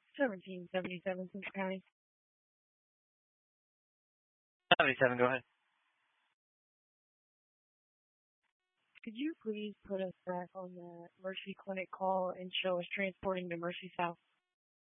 1777 Central County. 77, go ahead. Could you please put us back on the Mercy Clinic call and show us transporting to Mercy South?